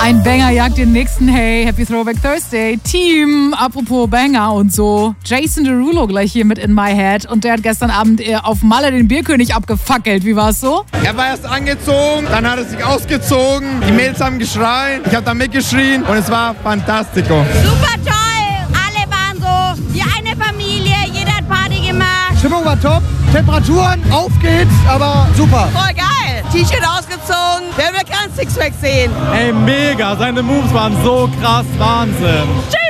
Ein Banger jagt den nächsten. Hey, Happy Throwback Thursday. Team, apropos Banger und so. Jason Derulo gleich hier mit In My Head. Und der hat gestern Abend auf Malle den Bierkönig abgefackelt. Wie war's so? Er war erst angezogen, dann hat er sich ausgezogen. Die Mädels haben geschrien, ich habe da mitgeschrien und es war fantastico. Super toll, alle waren so wie eine Familie, jeder hat Party gemacht. Stimmung war top, Temperaturen, auf geht's, aber super. Voll geil, T-Shirt ausgezogen, wer will kein Sixpack sehen? Ey, mega, seine Moves waren so krass, Wahnsinn. Tschüss.